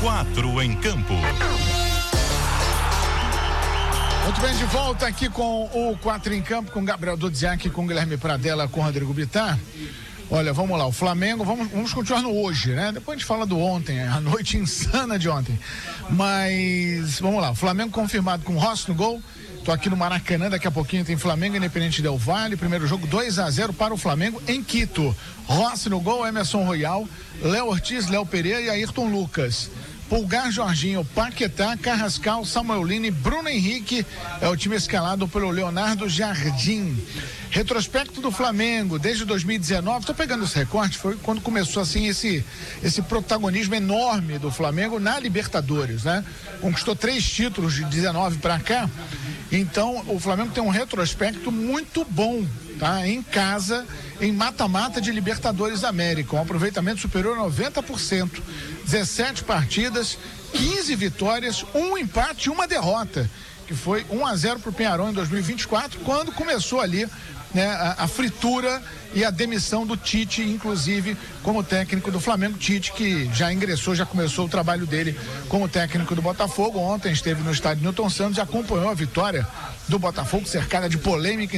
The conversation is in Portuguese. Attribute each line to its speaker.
Speaker 1: 4 em Campo.
Speaker 2: Muito bem, de volta aqui com o 4 em Campo, com Gabriel Dudziak, com Guilherme Pradella, com Rodrigo Bittar. Olha, vamos lá, o Flamengo, vamos continuar no hoje, né? Depois a gente fala do ontem, a noite insana de ontem. Mas, vamos lá, o Flamengo confirmado com Rossi no gol. Tô aqui no Maracanã, daqui a pouquinho tem Flamengo e Independente Del Valle. Primeiro jogo 2-0 para o Flamengo em Quito. Rossi no gol, Emerson Royal, Léo Ortiz, Léo Pereira e Ayrton Lucas. Pulgar, Jorginho, Paquetá, Carrascal, Samuel Lini, Bruno Henrique é o time escalado pelo Leonardo Jardim. Retrospecto do Flamengo desde 2019, tô pegando esse recorte, foi quando começou assim esse protagonismo enorme do Flamengo na Libertadores, né? Conquistou 3 títulos de 19 para cá. Então o Flamengo tem um retrospecto muito bom, tá? Em casa, em mata-mata de Libertadores da América, um aproveitamento superior a 90%, 17 partidas, 15 vitórias, 1 empate e 1 derrota, que foi 1-0 pro Peñarol em 2024, quando começou ali, né, a fritura e a demissão do Tite, inclusive como técnico do Flamengo. Tite, que já ingressou, já começou o trabalho dele como técnico do Botafogo. Ontem esteve no estádio Newton Santos e acompanhou a vitória do Botafogo, cercada de polêmica